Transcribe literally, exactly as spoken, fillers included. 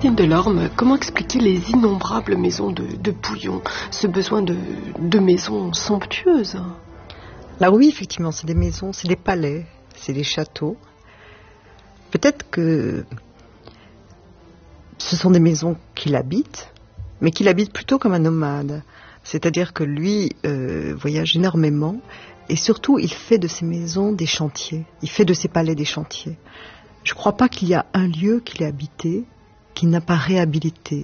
Christine Delorme, comment expliquer les innombrables maisons de, de Pouillon, ce besoin de, de maisons somptueuses? Là oui, effectivement, c'est des maisons, c'est des palais, c'est des châteaux. Peut-être que ce sont des maisons qu'il habite, mais qu'il habite plutôt comme un nomade. C'est-à-dire que lui euh, voyage énormément et surtout il fait de ses maisons des chantiers. Il fait de ses palais des chantiers. Je ne crois pas qu'il y a un lieu qu'il ait habité qu'il n'a pas réhabilité.